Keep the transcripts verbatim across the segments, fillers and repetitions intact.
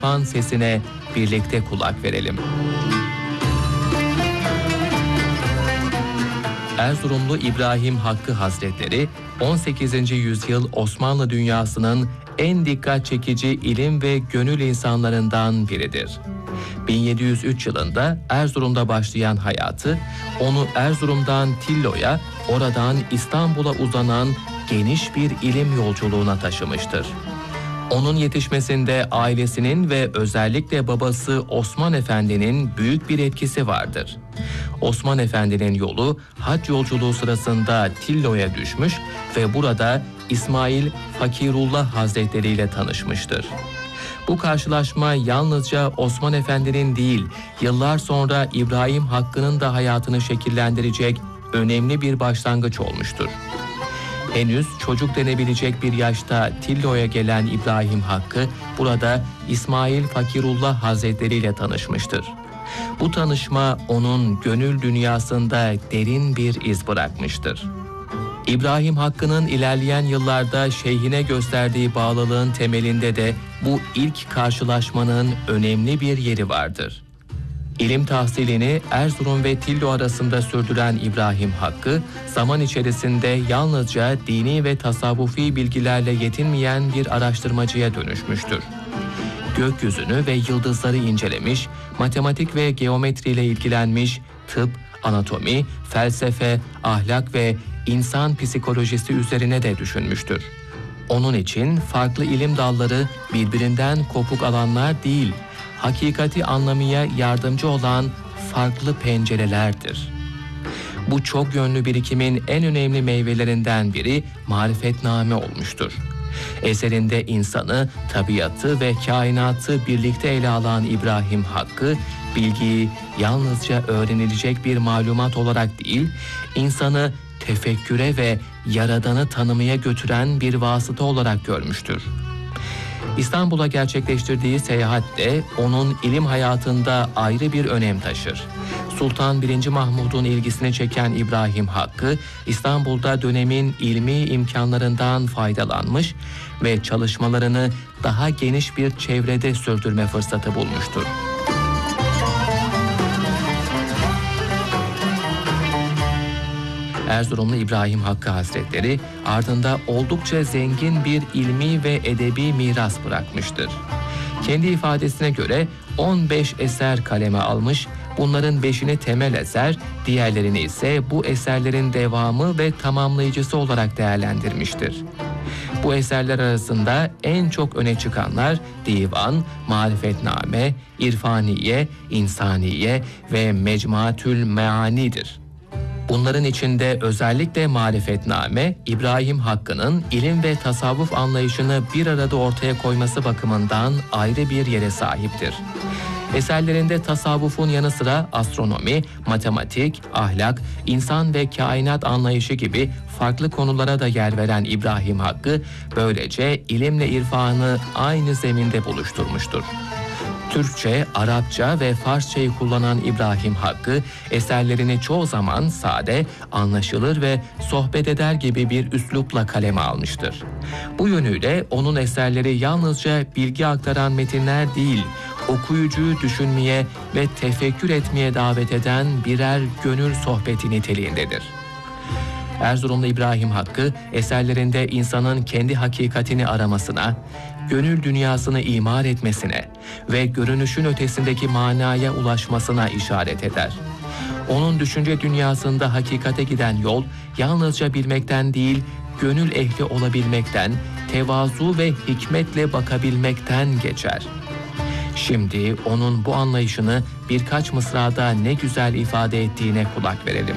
Pan sesine birlikte kulak verelim. Erzurumlu İbrahim Hakkı Hazretleri on sekizinci yüzyıl Osmanlı dünyasının en dikkat çekici ilim ve gönül insanlarından biridir. bin yedi yüz üç yılında Erzurum'da başlayan hayatı, onu Erzurum'dan Tillo'ya, oradan İstanbul'a uzanan geniş bir ilim yolculuğuna taşımıştır. Onun yetişmesinde ailesinin ve özellikle babası Osman Efendi'nin büyük bir etkisi vardır. Osman Efendi'nin yolu hac yolculuğu sırasında Tillo'ya düşmüş ve burada İsmail Fakirullah Hazretleri ile tanışmıştır. Bu karşılaşma yalnızca Osman Efendi'nin değil, yıllar sonra İbrahim Hakkı'nın da hayatını şekillendirecek önemli bir başlangıç olmuştur. Henüz çocuk denebilecek bir yaşta Tillo'ya gelen İbrahim Hakkı burada İsmail Fakirullah Hazretleri ile tanışmıştır. Bu tanışma onun gönül dünyasında derin bir iz bırakmıştır. İbrahim Hakkı'nın ilerleyen yıllarda şeyhine gösterdiği bağlılığın temelinde de bu ilk karşılaşmanın önemli bir yeri vardır. İlim tahsilini Erzurum ve Tillo arasında sürdüren İbrahim Hakkı, zaman içerisinde yalnızca dini ve tasavvufi bilgilerle yetinmeyen bir araştırmacıya dönüşmüştür. Gökyüzünü ve yıldızları incelemiş, matematik ve geometriyle ilgilenmiş, tıp, anatomi, felsefe, ahlak ve insan psikolojisi üzerine de düşünmüştür. Onun için farklı ilim dalları birbirinden kopuk alanlar değil, hakikati anlamaya yardımcı olan farklı pencerelerdir. Bu çok yönlü birikimin en önemli meyvelerinden biri Marifetname olmuştur. Eserinde insanı, tabiatı ve kainatı birlikte ele alan İbrahim Hakkı, bilgiyi yalnızca öğrenilecek bir malumat olarak değil, insanı tefekküre ve Yaradan'ı tanımaya götüren bir vasıta olarak görmüştür. İstanbul'a gerçekleştirdiği seyahat de onun ilim hayatında ayrı bir önem taşır. Sultan birinci. Mahmud'un ilgisini çeken İbrahim Hakkı, İstanbul'da dönemin ilmi imkanlarından faydalanmış ve çalışmalarını daha geniş bir çevrede sürdürme fırsatı bulmuştur. Erzurumlu İbrahim Hakkı Hazretleri ardında oldukça zengin bir ilmi ve edebi miras bırakmıştır. Kendi ifadesine göre on beş eser kaleme almış, bunların beşini temel eser, diğerlerini ise bu eserlerin devamı ve tamamlayıcısı olarak değerlendirmiştir. Bu eserler arasında en çok öne çıkanlar Divan, Marifetname, İrfaniye, İnsaniye ve Mecmuatül Meani'dir. Bunların içinde özellikle Marifetname, İbrahim Hakkı'nın ilim ve tasavvuf anlayışını bir arada ortaya koyması bakımından ayrı bir yere sahiptir. Eserlerinde tasavvufun yanı sıra astronomi, matematik, ahlak, insan ve kainat anlayışı gibi farklı konulara da yer veren İbrahim Hakkı, böylece ilimle irfanı aynı zeminde buluşturmuştur. Türkçe, Arapça ve Farsçayı kullanan İbrahim Hakkı, eserlerini çoğu zaman sade, anlaşılır ve sohbet eder gibi bir üslupla kaleme almıştır. Bu yönüyle onun eserleri yalnızca bilgi aktaran metinler değil, okuyucuyu düşünmeye ve tefekkür etmeye davet eden birer gönül sohbeti niteliğindedir. Erzurumlu İbrahim Hakkı, eserlerinde insanın kendi hakikatini aramasına, gönül dünyasını imar etmesine ve görünüşün ötesindeki manaya ulaşmasına işaret eder. Onun düşünce dünyasında hakikate giden yol, yalnızca bilmekten değil, gönül ehli olabilmekten, tevazu ve hikmetle bakabilmekten geçer. Şimdi onun bu anlayışını birkaç mısrada ne güzel ifade ettiğine kulak verelim.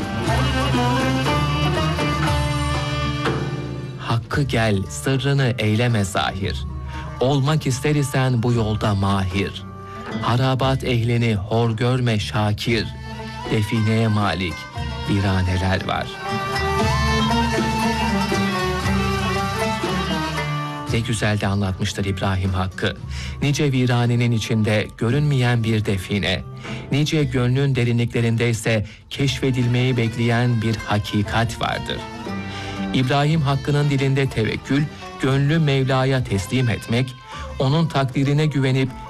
Hakkı gel, sırrını eyleme zahir. Olmak ister isen bu yolda mahir. Harabat ehlini hor görme şakir. Defineye malik viraneler var. Ne güzel de anlatmıştır İbrahim Hakkı. Nice viranenin içinde görünmeyen bir define, nice gönlün derinliklerinde ise keşfedilmeyi bekleyen bir hakikat vardır. İbrahim Hakkı'nın dilinde tevekkül, gönlü Mevla'ya teslim etmek, onun takdirine güvenip